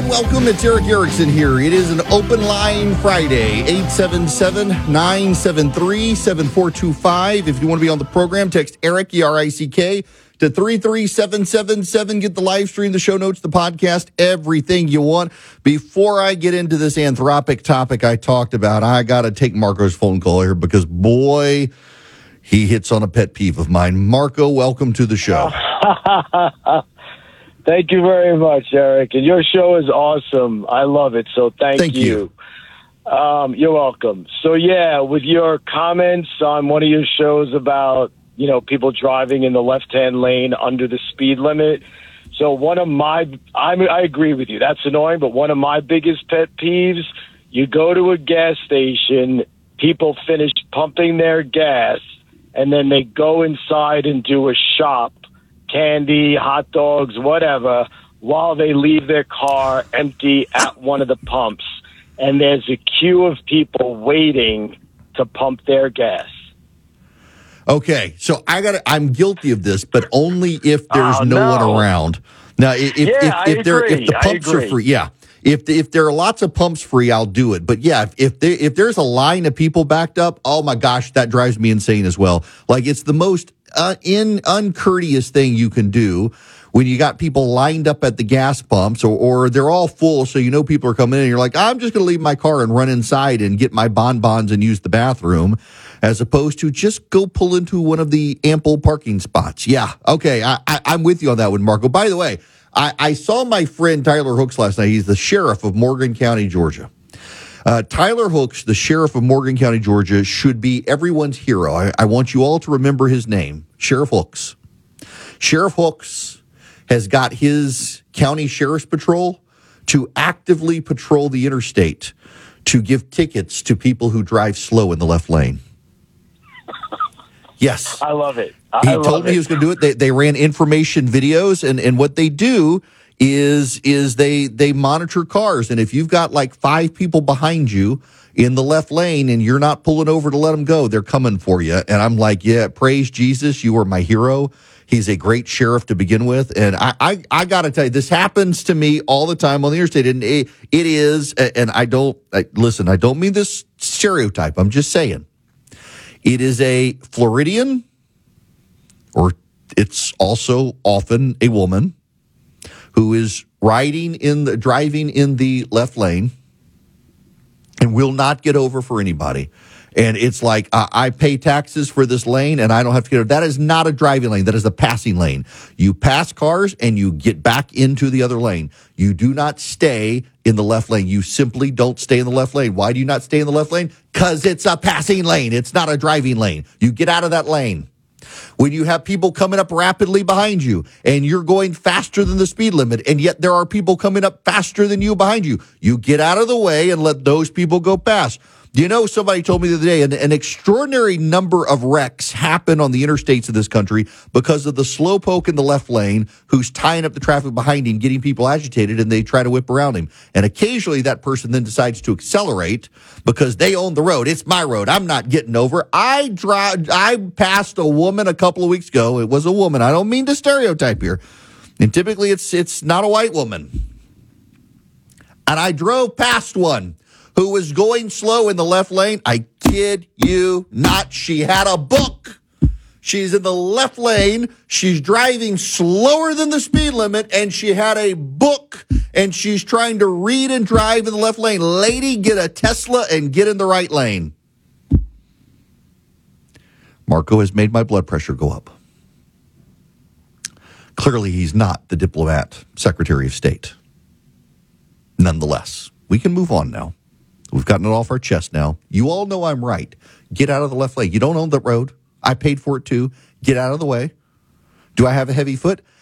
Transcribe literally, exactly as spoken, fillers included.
and welcome. It's Erick Erickson here. It is an open line Friday, eight seven seven, nine seven three, seven four two five. If you want to be on the program, text Eric, E R I C K, to three three seven seven seven. Get the live stream, the show notes, the podcast, everything you want. Before I get into this Anthropic topic I talked about, I got to take Marco's phone call here because, boy, he hits on a pet peeve of mine. Marco, welcome to the show. Thank you very much, Eric. And your show is awesome. I love it. So thank, thank you. you. Um, you're welcome. So, yeah, with your comments on one of your shows about, you know, people driving in the left-hand lane under the speed limit. So one of my, I, I agree with you. That's annoying. But one of my biggest pet peeves, you go to a gas station, people finish pumping their gas, and then they go inside and do a shop, candy, hot dogs, whatever, while they leave their car empty at one of the pumps. And there's a queue of people waiting to pump their gas. Okay, so I got I'm guilty of this, but only if there's oh, no, no one around. Now, if yeah, if, if, there, if the pumps are free, yeah. If the, if there are lots of pumps free, I'll do it. But yeah, if if, there, if there's a line of people backed up, oh my gosh, that drives me insane as well. Like it's the most uh, in uncourteous thing you can do when you got people lined up at the gas pumps, or, or they're all full, so you know people are coming in, and you're like, I'm just going to leave my car and run inside and get my bonbons and use the bathroom, as opposed to just go pull into one of the ample parking spots. Yeah, okay, I, I, I'm with you on that one, Marco. By the way, I, I saw my friend Tyler Hooks last night. He's the sheriff of Morgan County, Georgia. Uh, Tyler Hooks, the sheriff of Morgan County, Georgia, should be everyone's hero. I, I want you all to remember his name, Sheriff Hooks. Sheriff Hooks has got his county sheriff's patrol to actively patrol the interstate to give tickets to people who drive slow in the left lane. Yes. I love it. He I told love me it. he was going to do it. They, they ran information videos, and, and what they do is is they they monitor cars. And if you've got like five people behind you in the left lane and you're not pulling over to let them go, they're coming for you. And I'm like, yeah, praise Jesus. You are my hero. He's a great sheriff to begin with. And I, I, I got to tell you, this happens to me all the time on the interstate. And it, it is, and I don't, I, listen, I don't mean this stereotype. I'm just saying. It is a Floridian, or it's also often a woman, who is riding in the, driving in the left lane and will not get over for anybody. And it's like, uh, I pay taxes for this lane and I don't have to get over. That is not a driving lane. That is a passing lane. You pass cars and you get back into the other lane. You do not stay in the left lane. You simply don't stay in the left lane. Why do you not stay in the left lane? Because it's a passing lane. It's not a driving lane. You get out of that lane. When you have people coming up rapidly behind you and you're going faster than the speed limit, and yet there are people coming up faster than you behind you, you get out of the way and let those people go past. You know, somebody told me the other day, an, an extraordinary number of wrecks happen on the interstates of this country because of the slowpoke in the left lane who's tying up the traffic behind him, getting people agitated, and they try to whip around him. And occasionally that person then decides to accelerate because they own the road. It's my road. I'm not getting over. I drive, I passed a woman a couple of weeks ago. It was a woman. I don't mean to stereotype here. And typically it's it's not a white woman. And I drove past one who was going slow in the left lane. I kid you not. She had a book. She's in the left lane. She's driving slower than the speed limit, and she had a book, and she's trying to read and drive in the left lane. Lady, get a Tesla and get in the right lane. Marco has made my blood pressure go up. Clearly, he's not the diplomat, Secretary of State. Nonetheless, we can move on now. We've gotten it off our chest now. You all know I'm right. Get out of the left lane. You don't own the road. I paid for it too. Get out of the way. Do I have a heavy foot?